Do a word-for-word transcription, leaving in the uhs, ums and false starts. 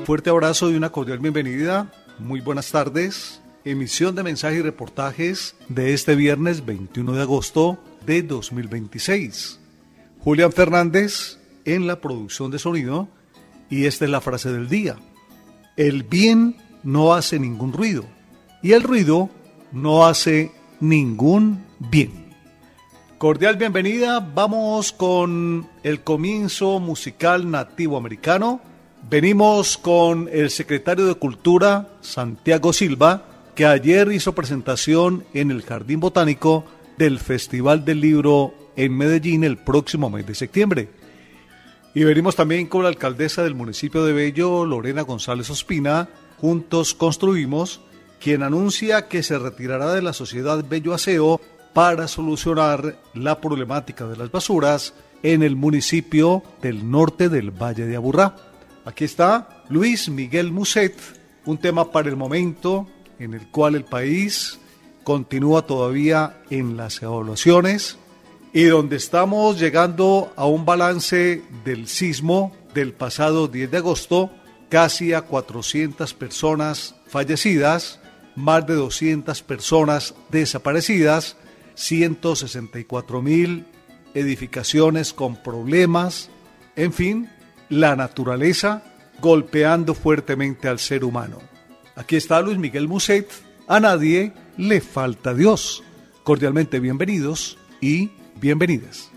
Fuerte abrazo y una cordial bienvenida. Muy buenas tardes. Emisión de mensajes y reportajes de este viernes veintiuno de agosto de dos mil veintiséis. Julián Fernández en la producción de sonido y esta es la frase del día. El bien no hace ningún ruido y el ruido no hace ningún bien. Cordial bienvenida. Vamos con el comienzo musical nativo americano. Venimos con el secretario de Cultura, Santiago Silva, que ayer hizo presentación en el Jardín Botánico del Festival del Libro en Medellín el próximo mes de septiembre. Y venimos también con la alcaldesa del municipio de Bello, Lorena González Ospina, Juntos Construimos, quien anuncia que se retirará de la sociedad Bello Aseo para solucionar la problemática de las basuras en el municipio del norte del Valle de Aburrá. Aquí está Luis Miguel Muset, un tema para el momento en el cual el país continúa todavía en las evaluaciones y donde estamos llegando a un balance del sismo del pasado diez de agosto, casi a cuatrocientas personas fallecidas, más de doscientas personas desaparecidas, ciento sesenta y cuatro mil edificaciones con problemas, en fin, la naturaleza golpeando fuertemente al ser humano. Aquí está Luis Miguel Muset, a nadie le falta Dios. Cordialmente bienvenidos y bienvenidas.